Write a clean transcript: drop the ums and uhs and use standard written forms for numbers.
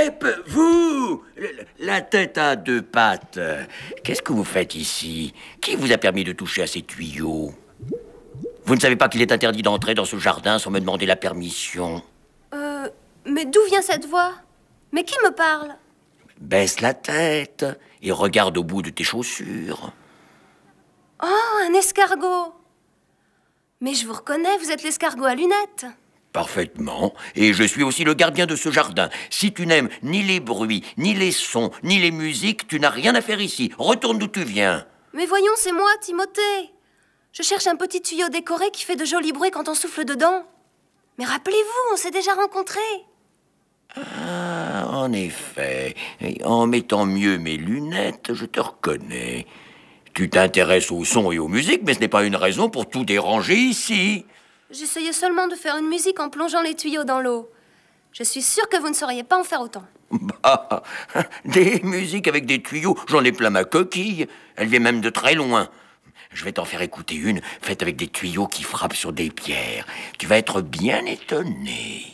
Hep, vous, la tête à deux pattes, qu'est-ce que vous faites ici? Qui vous a permis de toucher à ces tuyaux? Vous ne savez pas qu'il est interdit d'entrer dans ce jardin sans me demander la permission? Mais d'où vient cette voix? Mais qui me parle? Baisse la tête et regarde au bout de tes chaussures. Oh, un escargot! Mais je vous reconnais, vous êtes l'escargot à lunettes. Parfaitement. Et je suis aussi le gardien de ce jardin. Si tu n'aimes ni les bruits, ni les sons, ni les musiques, tu n'as rien à faire ici. Retourne d'où tu viens. Mais voyons, c'est moi, Timothée. Je cherche un petit tuyau décoré qui fait de jolis bruits quand on souffle dedans. Mais rappelez-vous, on s'est déjà rencontrés. Ah, en effet. Et en mettant mieux mes lunettes, je te reconnais. Tu t'intéresses aux sons et aux musiques, mais ce n'est pas une raison pour tout déranger ici. J'essayais seulement de faire une musique en plongeant les tuyaux dans l'eau. Je suis sûre que vous ne sauriez pas en faire autant. Bah, des musiques avec des tuyaux, j'en ai plein ma coquille. Elle vient même de très loin. Je vais t'en faire écouter une, faite avec des tuyaux qui frappent sur des pierres. Tu vas être bien étonné.